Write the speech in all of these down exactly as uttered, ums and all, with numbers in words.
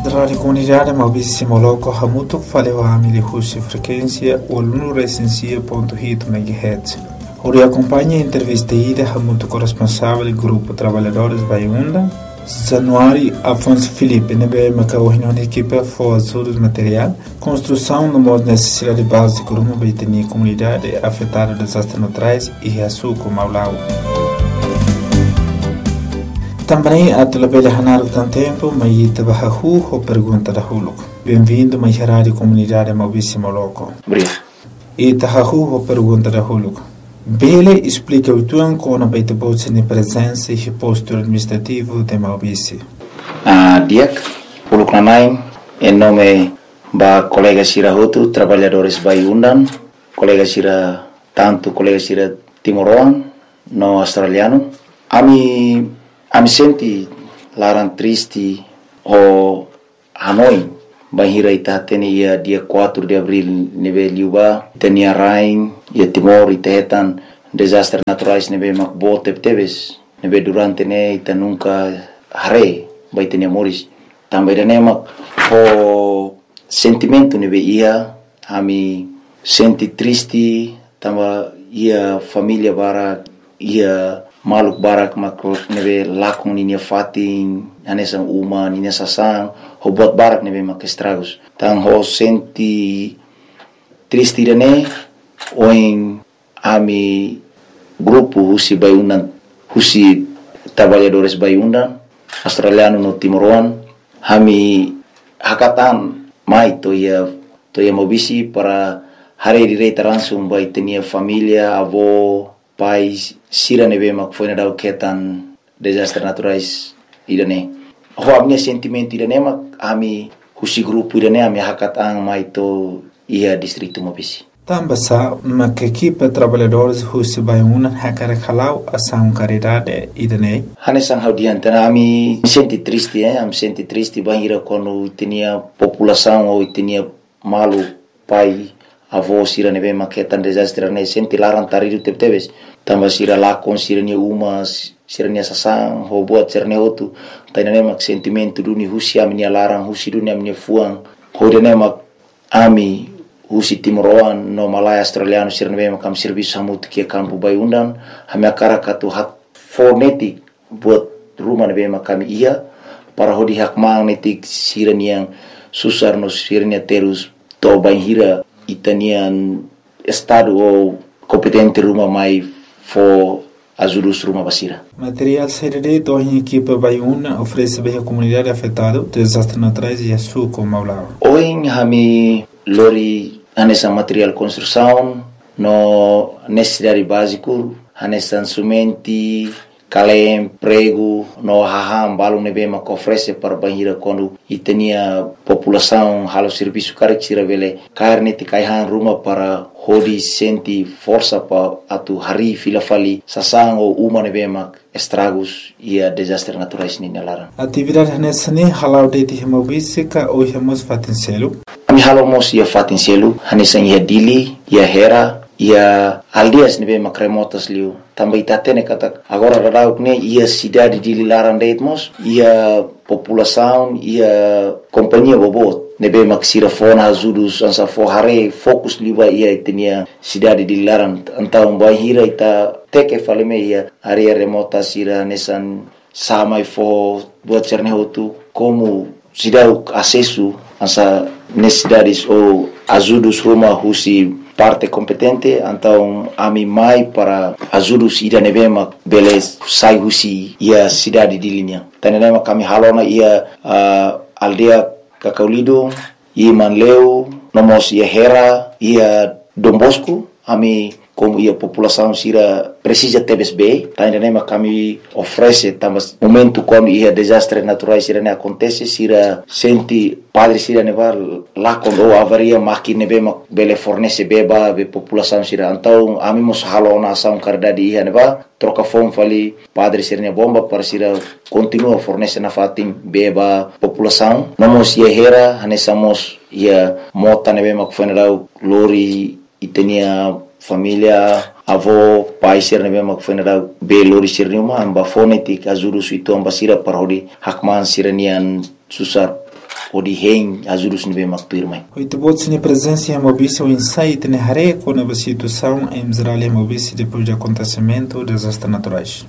Rádio Comunidade Maurício Moloco Hamuto falou a milihussi frequência o aluno recensia ponto oito megahertz. Ori acompanha a entrevista ida Hamuto corresponsável do grupo Trabalhadores Baiunda. Januário Afonso Felipe, nebe macau reunião de equipe for ajudos material, construção no modo necessidade básica de uma baitania comunidade afetada por desastres naturais e açúcar Maulau. Também a telebelha Hanar tem tempo, mas ita bahahu ou pergunta da Huluco. Bem-vindo, mais rádio comunidade Maurício Moloco. Obrigado. Ita hahu ou pergunta da Huluco. Bele explica o tuan com a baita bolsa de presença e posto administrativo de Maurício. Ah, Diak, Huluco Nanai, em nome da colega Sira Hotu, trabalhadores Baiundan, colega Sira, tanto colega Sira Timoroan, no australiano. Ami Ami senti larang triste o Hanoi bahira ita teni ia dia quatro de abril nebe liuba tenia rain ia Timor ita hetan desastres naturais nebe makbo tebes nebe durante ne ita nunca hare bai tenia moris também dane mak o sentimento nebe ia ami senti triste tamba ia família bara ia maluk barak makro nebe lakung ninia fatin anesan uma ninia sasang ho buat barak nebe mak estragos tang ho senti triste dane oin ami grupo husi Baiundan husi trabalhadores Baiundan australiano no Timoroan hami hakatan mai to ia to ia mobisi para hari direita langsung bai tenia família avó pais sira nebe mak foi na dau ketan desastres naturais idane ho amnya sentimento idane mak ami husi grupo idane ami hakatang mai to ia distrito Mobisi tambasa mak equipe trabalhadores husi Baiundan hakara khalau asam caridade idane hanesang haudian tana ami senti triste eh am senti triste bahira quando tinha população ou tinha malu pai avó sira nebe maketan desastre ne senti larang taridu tebtebes tamba sira lakon sira ni uma sira ni sasang ho buat sira ne otu taina ne mak sentimento duni husi ami larang husi duni ami fuang ho dene mak ami husi Timoroan no Malaya australiano sira nebe makam serviço hamut ke kampu Baiundan hami akara katu hak fonetik buat rumah nebe makam ia para hodi hak magnetik sira ni yang susar no sira ni terus to bahira itanian estado ou competente rumah mai for ajudus rumah basira. Material C D do em equipe Baiuna oferece bem a comunidade afetada por desastres naturais e açúcar Maulau. Hoje hami lori anessa material construção no necessidade básico anessa sumenti kalem prego no haham balung nebe mak oferece para bahira quando itenia população halo serviço carexira vele carne te kaihan rumah para hodi senti força pa atu hari fila fali sasang o uma nebe mak estragos ia desastres naturais ni nalaran atividade nessa ne halau de ti Maurício ka o hemos fatincelo ami halo mos ia fatincelo hanesan ia dili ia hera ia aldeas nebe mak remotas liu também tatene kata agora radau ne ia cidade de Lilaran deitmos ia população ia companhia bobot nebe maksira fona azudus ansa forhare fokus liba ia tenia cidade de Lilaran antau bahira ita teke faleme ia area remota sira nesan samai fo buat cerne hotu como cidade acesso ansa necessidades ou azudus rumah husi parte competente então ami mai para ajudus ida nebema beles sai husi ia cidade de linha tanema kami halona ia uh, aldea Kakaulido ia Manleu nomos ia Hera ia Dombosco ami como ia população sira precisa tebes be tanema kami oferece tamas momento quando ia desastres naturais sira ne acontece sira senti padre sira neva lá quando avaria maki nebema bele fornece beba be população sira então ami mos halona ação caridade ia neva troca fome fali padre sira ne bomba para sira continua fornece na fatim beba população nomos ia Hera hanesamos ia mota nebema kufenera lori itenia família avó pai ser nebe mak fenera be lori sirniuma amba fonetik azuru suito amba sira parodi hakman siranian susar o di hen ajudos ni be makpirmai. Oito bots ni presença em Mobice o insight ne hare com a situação em Israel e Mobice depois do acontecimento dos desastres naturais.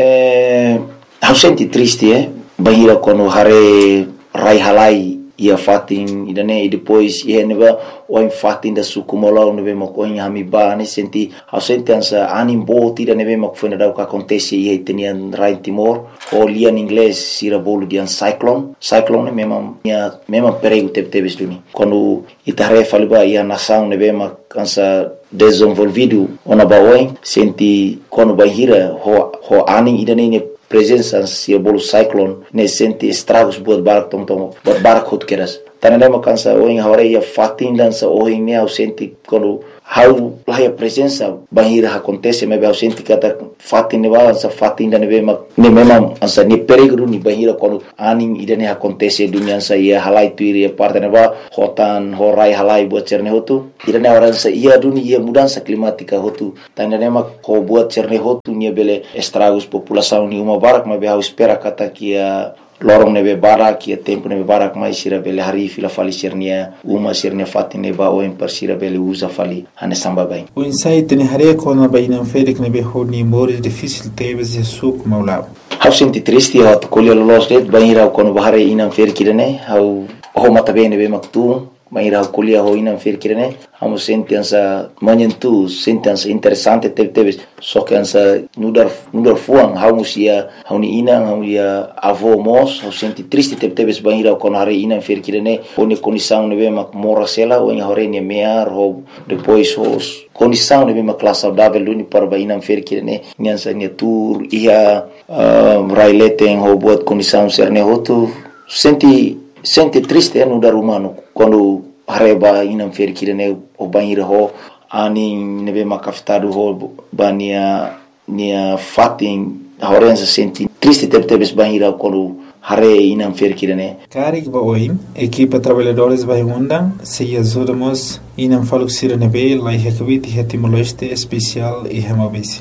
É, eu senti triste, é, bahira quando hare rai halai ia fatin idane e depois ia neba o em fatin da sukumola nebe makoin hamiba ne senti eu senti ansa anim bot ida nebe mak foi nada o que acontece ia tenian rai Timor o lia em inglês sira bolo de an cyclone cyclone mesmo minha mesmo perigo teve teve stuni quando itare faliba ia nação nebe mak ansa desenvolvido ona baoin senti quando bahira ho ho aning idane ne presença se bolo cyclone ne senti estragos buat barak tom tom buat barak hot keras tanane makansa o em hore ia fatin dança o em ne senti quando how lá a presença bahira acontece mas eu senti que até fatin ne balança fatin da ne bema ne mesmo ansa ne perigo ni bahira quando anin ida ne acontece dunia sa ia halai tuiri ia parte ne ba hotan horai halai buat cerne hotu ida ne orang sa ia dunia ia mudança climática hotu tanane mak ko buat cerne hotu ni bele estragos população ni uma barak mas eu espera kata que a lorong nebe barak ya tempo nebe barak mai sira bele hari fila fali sirnia uma sirnia fatine ba o per sira bele usa fali ane samba bai o insight ne hare kona baina ferik nebe honi mores difícil tebes de suk maulab hau senti triste ha to kolio los det baira kono bahare inam fer kirene hau ho mata bene be maktu baira kolia ho inam fer kirene hau senti ansa manyentu senti ansa interessante teb tebes so que ansa nudar nudar fuang hau musia hau ni inam hau ia avo mos hau senti triste teb tebes baira kono hare inam fer kirene oni condição nebe mak morasela o hore ni mear ho depois os condição nebe mak classe saudável luni para baina fer kirene niansa ni tour ia uh, raileten ho buat condição serne hotu senti senti triste no dar humano quando hareba inam fer kirene o banheiro ho ani nebe makafitado ho bania nia fatin horenza senti triste tebe tebes banheiro quando hare inam fer kirene karik ba oi equipa trabalhadores vai undang se ajudamos inam faluk sirene be lai hekvit hetimoleste especial e hemabisi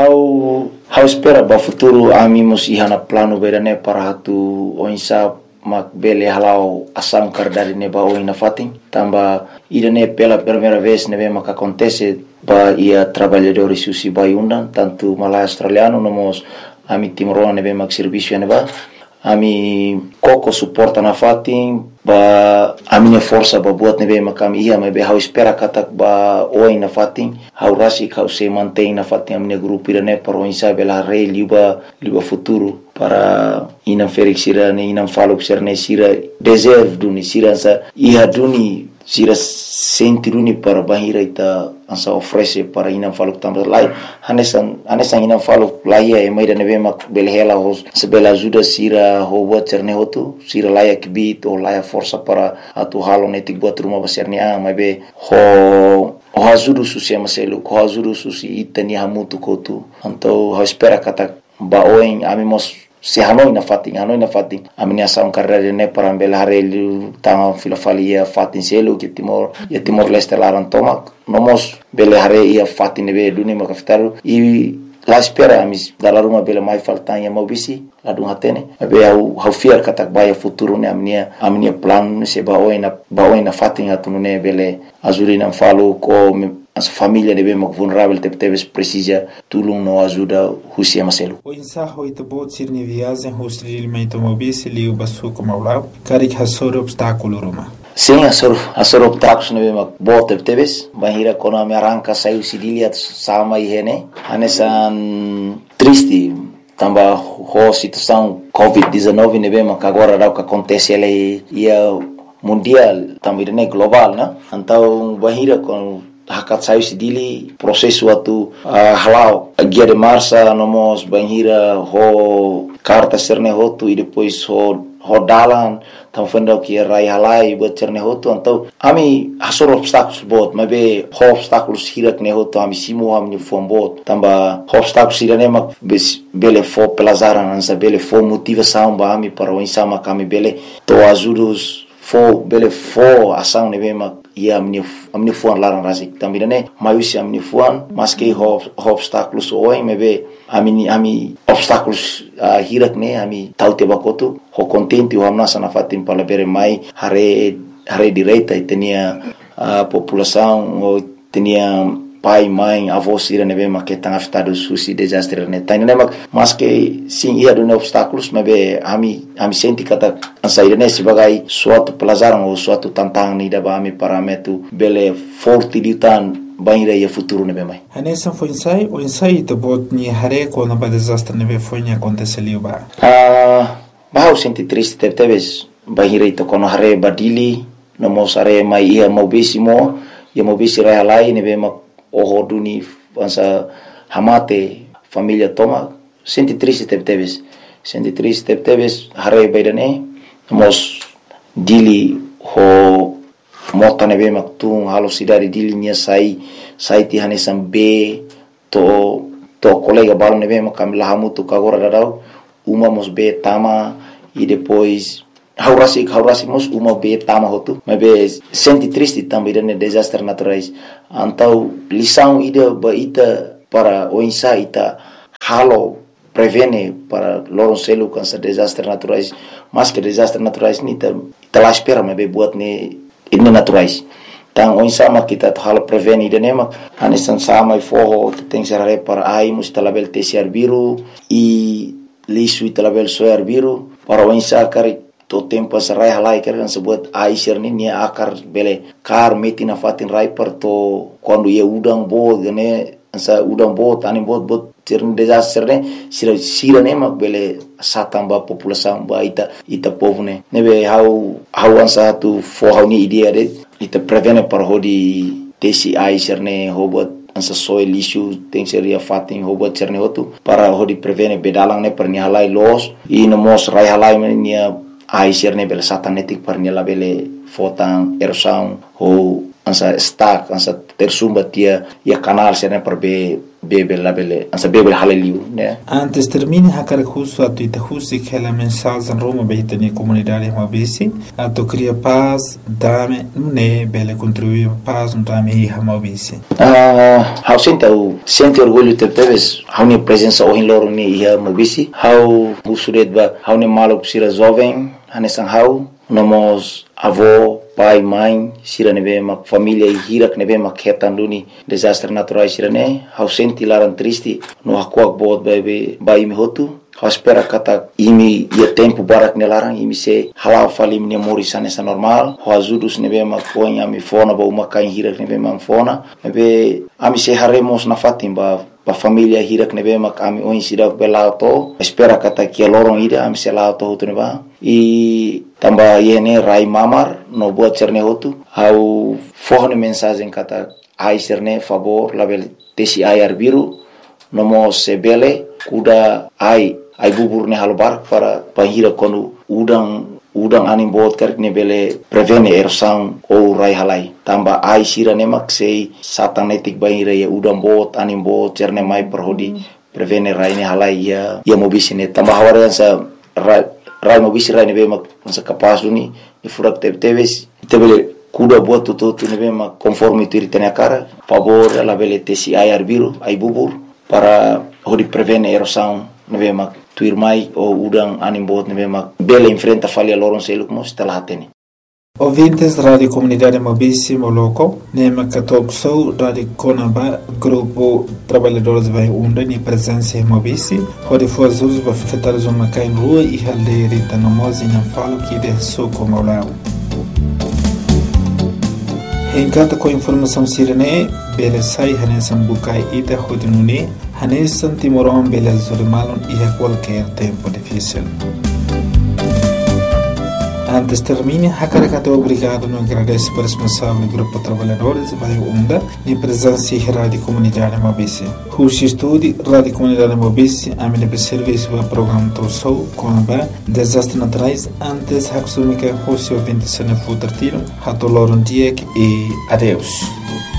how how espera ba futuro amimos ihana plano berane para hatu oinsa mak bele halau asam kardari ne ba oina fatin tamba irene pela primeira vez ne mak acontece ba ia trabalhadores susi vai undang tanto malai australiano nomos ami timoroa ne be mak serviço ne ba ami koko suporta na fatin ba amine força ba buat nebe makam ia me be hau espera katak ba oi na fatin hau rasi kau se mantém na fatin amine grupo irane para insa bela rei liba liba futuro para inam felix sira ne inam falo serne sira deserve duni sira sa ia duni sira sentiruni para bahira ita ansa oferece para inam falo também lai hanesan hanesan inam falo lai e mai da nebe mak belhela hos se bela ajuda sira ho buat serne hotu sira lai kibit o lai força para atu halo netik buat rumah besarni ah mai be ho o ajuda susi amaselu ko ajuda susi itani hamutu kotu então ho espera kata ba oin amimos se hanoi na fatin hanoi na fatin amini asam carreira ne para ambel harelu tanga filofalia fatin selo que timor e timor leste laran tomak nomos bele hare ia fatin be duni makaftaru e la espera amis dalla ruma bele mai faltan ya mobisi la dun hatene be au hau fiar katak baya futuro ne amnia amnia plan se ba oina ba oina fatin atune bele azurina falo ko as família de bem vulnerável te teves precisa tulum no ajuda husia maselo o insaho ito bot sirni viagem hostil meito mobisi li o basu como lá carik hasor obstáculo roma sim asor asor obstáculos ne bem bot te teves bahira kono me arranca saiu sidilia sama ihene anesan triste tamba ho situação covid dezenove ne bem que agora o que acontece ele ia mundial também ne global né então bahira com hakat saiu sidili processo atu uh, halau a guia de marcha nomos banhira ho carta serne hotu e depois ho rodalan tam fenda que rai halai buat serne hotu então ami hasor obstáculos bot mas be ho obstáculos hirak ne hotu ami simo ami fom bot tamba obstáculos irane mak bele fo pelazaran ansa bele fo motivação ba ami para o insama kami bele to ajudos fo bele fo ação ne be mak ia amin'ny amin'ny foan larana raha zay tambira ne mahisy amin'ny foan maske obstacles oy mebe ami ami obstacles uh, hirak ne ami taute bakotu ho contenti ho amna sana fatin palabere mai hare hare direita tenia uh, população o tenia pai mãe avô sira nebe maketang aftado susi desastre ne tani ne maske sim ia do obstáculos mebe ami ami senti kata ansaire ne sebagai suatu pelajaran ou suatu tantangan ni daba ami parametu bele forte ditan banira ia futuro nebe mai anessa foi ensaio o ensaio de bot ni hare quando ba desastre nebe foi ni aconteceu ba ah bah senti triste teves banira ito kono hare badili no mosare mai ia mobisimo ia mobisi realai nebe mak o duni ansa hamate família toma senti triste teves senti triste teves hare baidane mos dili ho mota nebe maktung halo sidari dili nia sai sai ti hanesam be to to colega balo nebe makam lahamu tu kagora dadau uma mos be tama e depois haurasi haurasi mos uma be tama hotu mebe senti triste também ne desastre naturais antau lição ida ba ita para o insa ita halo prevene para loron selu cansa desastre naturais mas que desastre naturais ni ta ita la espera mebe buat ne ini naturais tang o insa ma kita halo prevene ida nema anesan sama i forro tem serare para ai mus talabel tesiar biru e lisu talabel soar biru para o insa kari to tempo sarai halai kan sebut aisir ni ni akar bele kar meti na fatin rai per to quando ia udang bo gane sa udang bo tani bot bot tirn desastre ne sira sira ne mak bele satamba população ba ita ita povo ne nebe how how ansa tu fo how ni idea de ita prevene par hodi tesi aisir ne hobot ansa soil issue tem seria fatin hobot cerne hotu para hodi prevene bedalang ne per ni halai los i no mos rai halai ni aisir ne bele satanetik par ni la bele fotan erosão ou ansa stack ansa tersumba tia ia canal sene per be bebe la bele ansa bebe haleliu né antes termine hakar justo atu ita justi que la mensagem en Roma beita ni comunidade mabisi atu cria paz dame ne bele contribuir paz no dame hi mabisi ah how sente o sente orgulho te teves how ni presença o in loro ni hi mabisi how usuret ba how ni malo sira jovem hanesan how nomos avô pai mãe sira nebe mak família e hirak nebe mak hetanduni desastre naturais sira ne how senti laran triste no hakuak bot bebe bai mi hotu how espera kata imi ia tempo barak ne larang imi se hala fali mi mori sanesa normal how azudus nebe mak ponya mi fona ba uma kain hirak nebe mak fona nebe ami se haremos na fatimba pa família hirak nebe mak ami oin sidak belauto espera kata kia lorong ida ami se lauto hotu neba e tamba yene rai mamar no buat cerne hotu how forne mensagem kata ai cerne favor label tesi ai arbiru no mo sebele kuda ai ai bubur ne halbar para pahira konu udang udang anim bot kark ne bele prevene erosang ou rai halai tamba ai sira ne mak sei satanetik bahira ya udang bot anim bot cerne mai perhodi prevene rai ne halai ya ya mobisine tamba hawara sa rai rai mobisi rai ne be mak sa kapasu ni ni furak te teves tebele kuda buat tutu tu ne be mak conforme tu ritene cara favor la bele tesi ai arbiru ai bubur para hodi prevene erosang ne be mak tuir mai o udang anim bot ne be mak bele enfrenta falha loron seluk mos talatene ouvintes Rádio Comunidade Mobisi Moloco, Nema Katokso, Rádio Conaba, Grupo Trabalhadores Vai Unda, ni presença em Mobisi, onde foi os para afetar os macai em rua e halde rita no mozi não falo que de soco maulao. Em cada com informação sirene, bele sai hanesan bukai ida hodinuni, hanesan timoron bele zurimalon e a qualquer tempo difícil. Antes termine, Hakarakato obrigado no agradece para o responsável do Grupo Trabalhadores Vai Unda e presença em Rádio Comunidade Mobisi. Rushi Estúdio, Rádio Comunidade Mobisi, a minha serviço para o programa Tossou, com a desastre naturais, antes Haksumika Rushi ouvinte se não for tiro, Hatoloron Diek e adeus.